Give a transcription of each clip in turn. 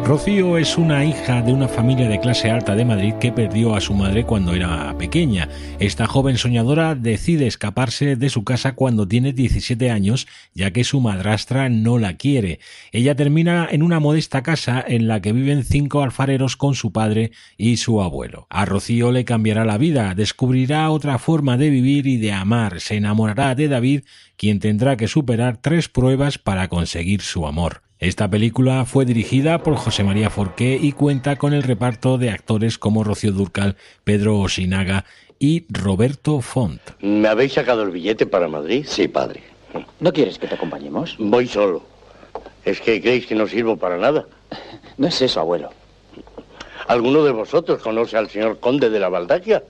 Rocío es una hija de una familia de clase alta de Madrid que perdió a su madre cuando era pequeña. Esta joven soñadora decide escaparse de su casa cuando tiene 17 años, ya que su madrastra no la quiere. Ella termina en una modesta casa en la que viven 5 alfareros con su padre y su abuelo. A Rocío le cambiará la vida, descubrirá otra forma de vivir y de amar, se enamorará de David, quien tendrá que superar 3 pruebas para conseguir su amor. Esta película fue dirigida por José María Forqué y cuenta con el reparto de actores como Rocío Dúrcal, Pedro Osinaga y Roberto Font. ¿Me habéis sacado el billete para Madrid? Sí, padre. ¿No quieres que te acompañemos? Voy solo. ¿Es que creéis que no sirvo para nada? No es eso, abuelo. ¿Alguno de vosotros conoce al señor conde de la Baldaquia?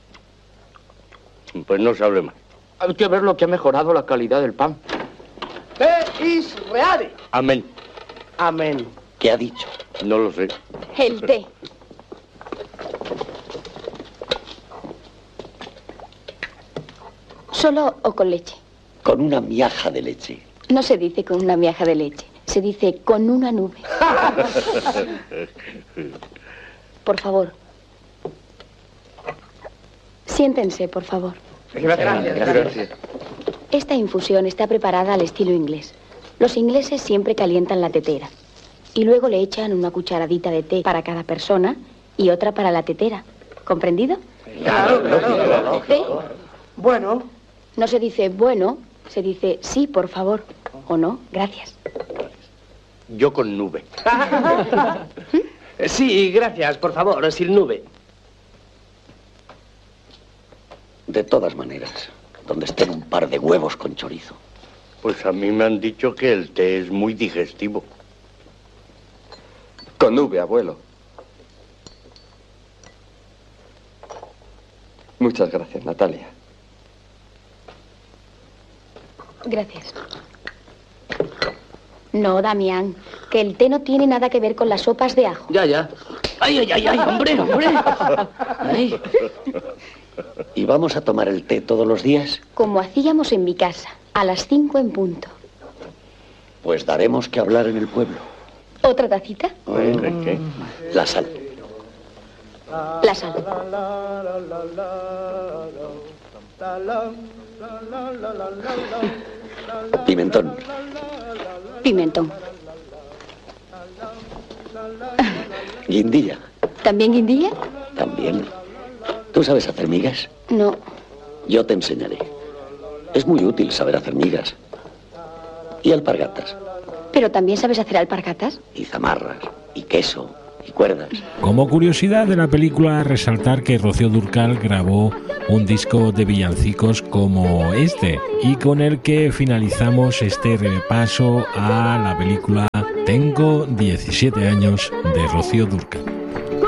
Pues no se hable más. Hay que ver lo que ha mejorado la calidad del pan. Te Israel. Amén. Amén. ¿Qué ha dicho? No lo sé. El té. ¿Solo o con leche? Con una miaja de leche. No se dice con una miaja de leche, se dice con una nube. Por favor. Siéntense, por favor. Gracias. Esta infusión está preparada al estilo inglés. Los ingleses siempre calientan la tetera y luego le echan una cucharadita de té para cada persona y otra para la tetera. ¿Comprendido? Claro. ¿Té? Bueno. No se dice bueno, se dice sí, por favor. ¿O no? Gracias. Yo con nube. Sí, gracias, por favor, sin nube. De todas maneras, donde estén un par de huevos con chorizo. Pues a mí me han dicho que el té es muy digestivo. Con nube, abuelo. Muchas gracias, Natalia. Gracias. No, Damián, que el té no tiene nada que ver con las sopas de ajo. Ya. Ay, hombre. Ay. ¿Y vamos a tomar el té todos los días? Como hacíamos en mi casa, a las 5 en punto. Pues daremos que hablar en el pueblo. ¿Otra tacita? ¿Qué? La sal. La sal. Pimentón. Pimentón. Guindilla. ¿También guindilla? También. ¿Tú sabes hacer migas? No. Yo te enseñaré. Es muy útil saber hacer migas. Y alpargatas. ¿Pero también sabes hacer alpargatas? Y zamarras. Y queso. Y cuerdas. Como curiosidad de la película, resaltar que Rocío Dúrcal grabó un disco de villancicos como este y con el que finalizamos este repaso a la película Tengo 17 años de Rocío Dúrcal.